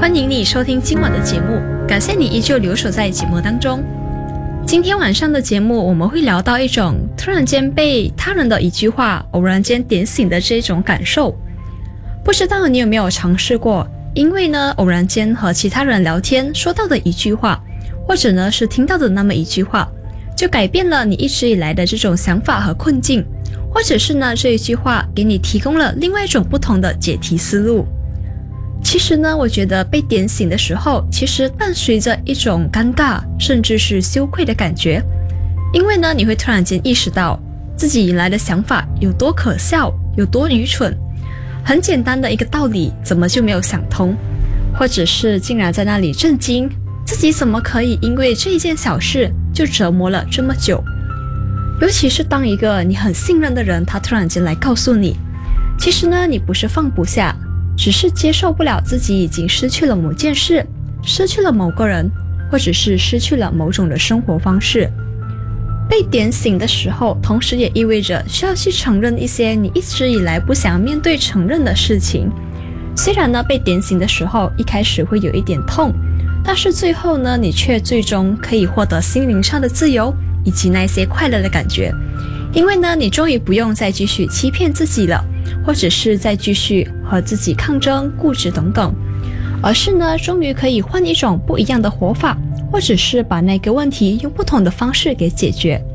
欢迎你收听今晚的节目，感谢你依旧留守在节目当中。今天晚上的节目我们会聊到一种突然间被他人的一句话偶然间点醒的这种感受。不知道你有没有尝试过，因为呢偶然间和其他人聊天说到的一句话，或者呢是听到的那么一句话，就改变了你一直以来的这种想法和困境，或者是呢这一句话给你提供了另外一种不同的解题思路。其实呢，我觉得被点醒的时候，其实伴随着一种尴尬，甚至是羞愧的感觉。因为呢，你会突然间意识到自己引来的想法有多可笑，有多愚蠢。很简单的一个道理，怎么就没有想通？或者是竟然在那里震惊，自己怎么可以因为这一件小事就折磨了这么久？尤其是当一个你很信任的人，他突然间来告诉你，其实呢，你不是放不下，只是接受不了自己已经失去了某件事，失去了某个人，或者是失去了某种的生活方式。被点醒的时候，同时也意味着需要去承认一些你一直以来不想面对承认的事情。虽然呢，被点醒的时候一开始会有一点痛，但是最后呢，你却最终可以获得心灵上的自由，以及那些快乐的感觉。因为呢，你终于不用再继续欺骗自己了，或者是再继续和自己抗争、固执等等，而是呢，终于可以换一种不一样的活法，或者是把那个问题用不同的方式给解决。